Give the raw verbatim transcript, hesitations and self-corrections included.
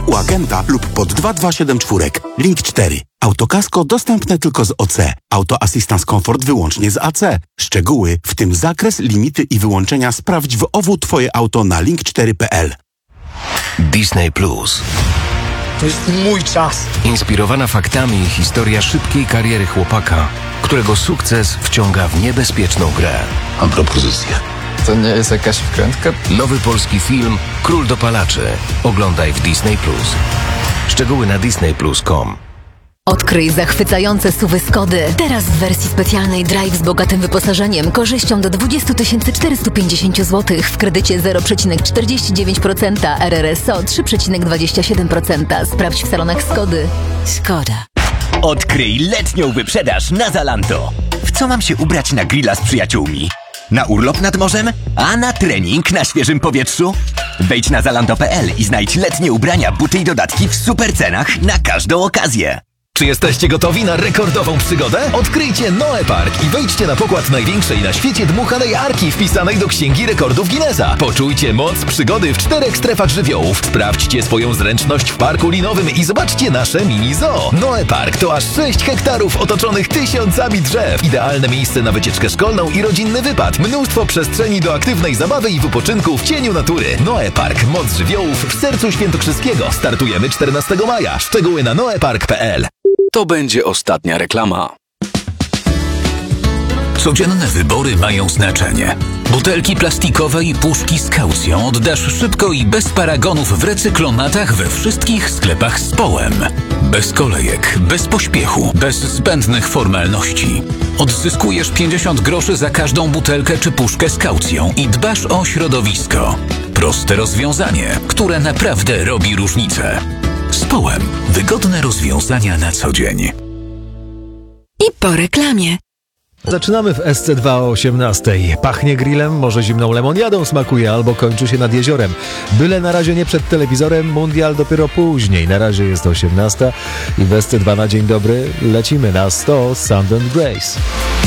u agenta lub pod dwa dwa siedem cztery. Link cztery. Autokasko dostępne tylko z O C. Auto Assistance Comfort wyłącznie z A C. Szczegóły, w tym zakres, limity i wyłączenia sprawdź w O W Twoje auto na link cztery kropka p l. Disney Plus. To jest mój czas. Inspirowana faktami historia szybkiej kariery chłopaka, którego sukces wciąga w niebezpieczną grę. Mam propozycję. To nie jest jakaś wkrętka? Nowy polski film Król dopalaczy. Oglądaj w Disney Plus. Szczegóły na disney plus kropka com. Odkryj zachwycające suwy Skody. Teraz w wersji specjalnej Drive z bogatym wyposażeniem, korzyścią do dwadzieścia tysięcy czterysta pięćdziesiąt złotych w kredycie zero przecinek czterdzieści dziewięć procent, R R S O trzy przecinek dwadzieścia siedem procent. Sprawdź w salonach Skody. Skoda. Odkryj letnią wyprzedaż na Zalando. W co mam się ubrać na grilla z przyjaciółmi? Na urlop nad morzem? A na trening na świeżym powietrzu? Wejdź na zalando kropka p l i znajdź letnie ubrania, buty i dodatki w super cenach na każdą okazję. Czy jesteście gotowi na rekordową przygodę? Odkryjcie Noe Park i wejdźcie na pokład największej na świecie dmuchanej arki wpisanej do Księgi Rekordów Guinnessa. Poczujcie moc przygody w czterech strefach żywiołów. Sprawdźcie swoją zręczność w parku linowym i zobaczcie nasze mini zoo. Noe Park to aż sześć hektarów otoczonych tysiącami drzew. Idealne miejsce na wycieczkę szkolną i rodzinny wypad. Mnóstwo przestrzeni do aktywnej zabawy i wypoczynku w cieniu natury. Noe Park, moc żywiołów w sercu Świętokrzyskiego. Startujemy czternastego maja. Szczegóły na noe park kropka p l. To będzie ostatnia reklama. Codzienne wybory mają znaczenie. Butelki plastikowe i puszki z kaucją oddasz szybko i bez paragonów w recyklomatach we wszystkich sklepach z Połem. Bez kolejek, bez pośpiechu, bez zbędnych formalności. Odzyskujesz pięćdziesiąt groszy za każdą butelkę czy puszkę z kaucją i dbasz o środowisko. Proste rozwiązanie, które naprawdę robi różnicę. Z Połem. Wygodne rozwiązania na co dzień. I po reklamie. Zaczynamy w S C dwa o osiemnastej. Pachnie grillem, może zimną lemoniadą smakuje albo kończy się nad jeziorem. Byle na razie nie przed telewizorem, mundial dopiero później. Na razie jest osiemnasta i w S C dwa na dzień dobry lecimy na sto Sound and Grace.